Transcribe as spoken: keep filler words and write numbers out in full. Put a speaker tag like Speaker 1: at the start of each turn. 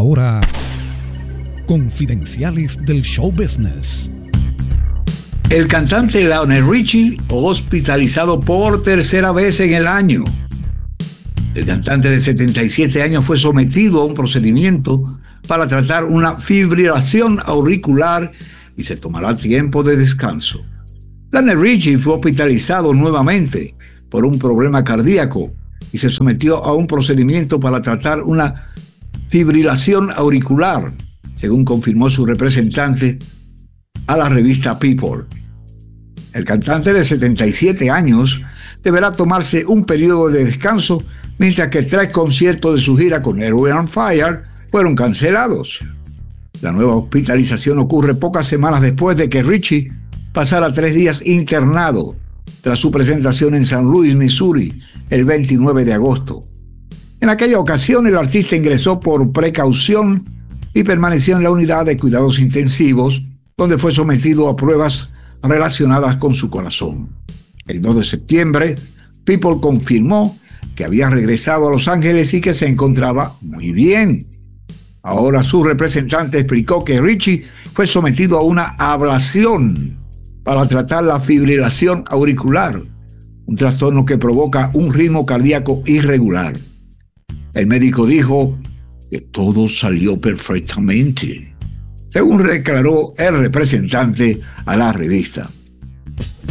Speaker 1: ahora, Confidenciales del Show Business.
Speaker 2: El cantante Lionel Richie, hospitalizado por tercera vez en el año. El cantante de setenta y siete años fue sometido a un procedimiento para tratar una fibrilación auricular y se tomará tiempo de descanso. Lionel Richie fue hospitalizado nuevamente por un problema cardíaco y se sometió a un procedimiento para tratar una fibrilación auricular, según confirmó su representante a la revista People. El cantante de setenta y siete años deberá tomarse un periodo de descanso mientras que tres conciertos de su gira con Earth, Wind and Fire fueron cancelados. La nueva hospitalización ocurre pocas semanas después de que Richie pasara tres días internado tras su presentación en San Luis, Missouri, el veintinueve de agosto. En aquella ocasión, el artista ingresó por precaución y permaneció en la unidad de cuidados intensivos, donde fue sometido a pruebas relacionadas con su corazón. El dos de septiembre, People confirmó que había regresado a Los Ángeles y que se encontraba muy bien. Ahora su representante explicó que Richie fue sometido a una ablación para tratar la fibrilación auricular, un trastorno que provoca un ritmo cardíaco irregular. El médico dijo que todo salió perfectamente, según declaró el representante a la revista.